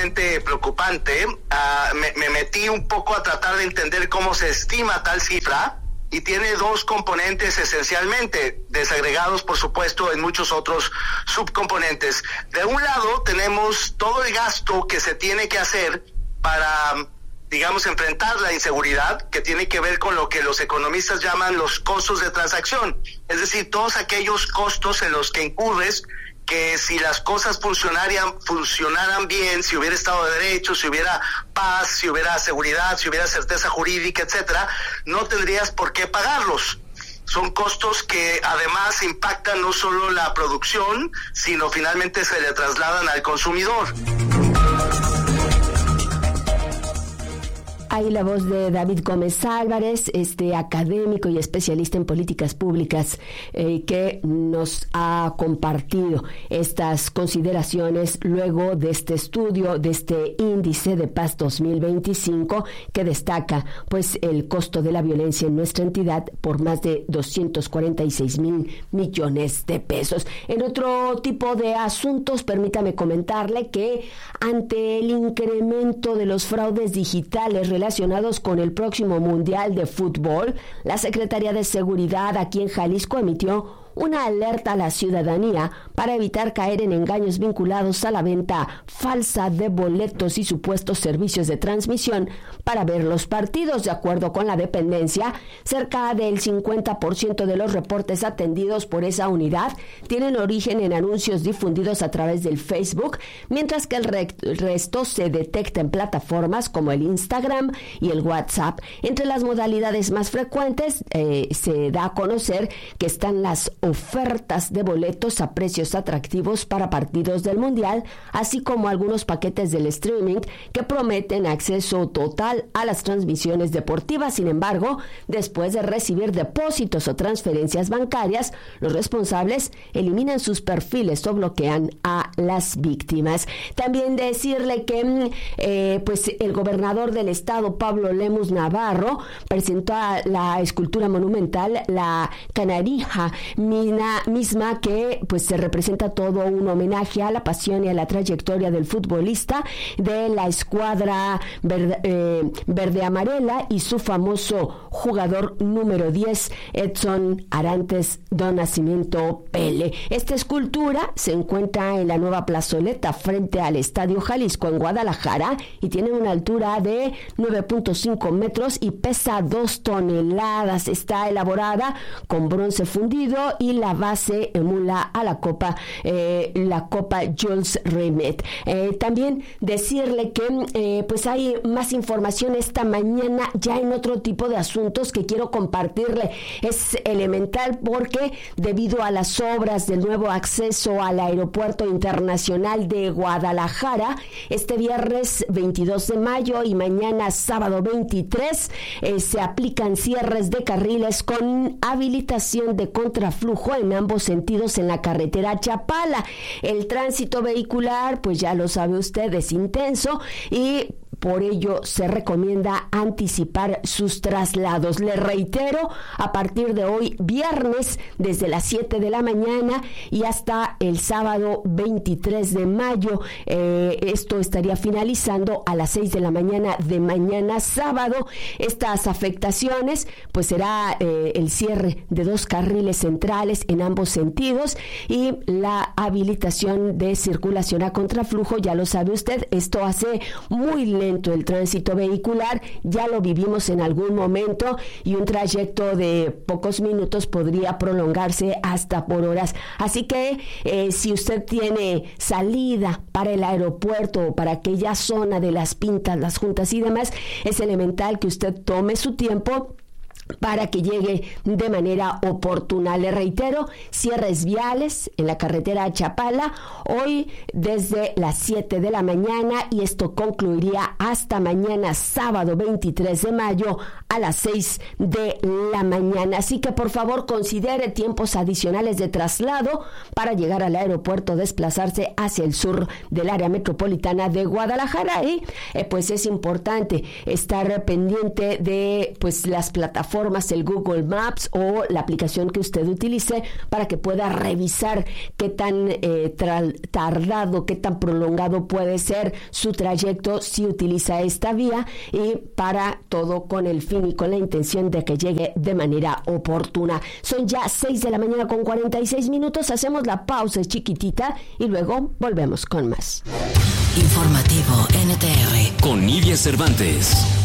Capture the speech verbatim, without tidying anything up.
realmente preocupante. Uh, me, me metí un poco a tratar de entender cómo se estima tal cifra, y tiene dos componentes esencialmente, desagregados por supuesto en muchos otros subcomponentes. De un lado tenemos todo el gasto que se tiene que hacer para, digamos, enfrentar la inseguridad, que tiene que ver con lo que los economistas llaman los costos de transacción, es decir, todos aquellos costos en los que incurres, que si las cosas funcionaran, funcionaran bien, si hubiera Estado de Derecho, si hubiera paz, si hubiera seguridad, si hubiera certeza jurídica, etcétera, no tendrías por qué pagarlos. Son costos que además impactan no solo la producción, sino finalmente se le trasladan al consumidor. Hay la voz de David Gómez Álvarez, este académico y especialista en políticas públicas, eh, que nos ha compartido estas consideraciones luego de este estudio, de este índice de paz dos mil veinticinco, que destaca pues el costo de la violencia en nuestra entidad por más de doscientos cuarenta y seis mil millones de pesos. En otro tipo de asuntos, permítame comentarle que ante el incremento de los fraudes digitales relacionados con el próximo Mundial de Fútbol, la Secretaría de Seguridad aquí en Jalisco emitió una alerta a la ciudadanía para evitar caer en engaños vinculados a la venta falsa de boletos y supuestos servicios de transmisión para ver los partidos. De acuerdo con la dependencia, cerca del cincuenta por ciento de los reportes atendidos por esa unidad tienen origen en anuncios difundidos a través del Facebook, mientras que el, re- el resto se detecta en plataformas como el Instagram y el WhatsApp. Entre las modalidades más frecuentes eh, se da a conocer que están las ofertas de boletos a precios atractivos para partidos del Mundial, así como algunos paquetes del streaming que prometen acceso total a las transmisiones deportivas. Sin embargo, después de recibir depósitos o transferencias bancarias, los responsables eliminan sus perfiles o bloquean a las víctimas. También decirle que eh, pues el gobernador del estado, Pablo Lemus Navarro, presentó a la escultura monumental La Canarija Mina, misma que pues se representa todo un homenaje a la pasión y a la trayectoria del futbolista de la escuadra verde, eh, verde amarela y su famoso jugador número diez, Edson Arantes do Nascimento Pele. Esta escultura se encuentra en la nueva plazoleta frente al Estadio Jalisco en Guadalajara y tiene una altura de nueve punto cinco metros y pesa dos toneladas. Está elaborada con bronce fundido y la base emula a la copa, eh, la copa Jules Rimet. Eh, también decirle que eh, pues hay más información esta mañana ya en otro tipo de asuntos que quiero compartirle. Es elemental porque debido a las obras del nuevo acceso al Aeropuerto Internacional de Guadalajara, este viernes veintidós de mayo y mañana sábado veintitrés eh, se aplican cierres de carriles con habilitación de contraflujo en ambos sentidos en la carretera Chapala. El tránsito vehicular, pues ya lo sabe usted, es intenso y por ello se recomienda anticipar sus traslados. Le reitero, a partir de hoy, viernes, desde las siete de la mañana y hasta el sábado veintitrés de mayo. Eh, esto estaría finalizando a las seis de la mañana de mañana sábado. Estas afectaciones, pues será eh, el cierre de dos carriles centrales en ambos sentidos y la habilitación de circulación a contraflujo. Ya lo sabe usted, esto hace muy lento el tránsito vehicular, ya lo vivimos en algún momento y un trayecto de pocos minutos podría prolongarse hasta por horas. Así que eh, si usted tiene salida para el aeropuerto o para aquella zona de las Pintas, las Juntas y demás, es elemental que usted tome su tiempo para que llegue de manera oportuna. Le reitero, cierres viales en la carretera Chapala hoy desde las siete de la mañana y esto concluiría hasta mañana sábado veintitrés de mayo a las seis de la mañana. Así que por favor considere tiempos adicionales de traslado para llegar al aeropuerto, desplazarse hacia el sur del área metropolitana de Guadalajara y eh, pues es importante estar pendiente de pues las plataformas plataformas, el Google Maps o la aplicación que usted utilice, para que pueda revisar qué tan eh, tra- tardado, qué tan prolongado puede ser su trayecto si utiliza esta vía, y para todo con el fin y con la intención de que llegue de manera oportuna. Son ya seis de la mañana con cuarenta y seis minutos, hacemos la pausa chiquitita y luego volvemos con más. Informativo N T R con Nidia Cervantes.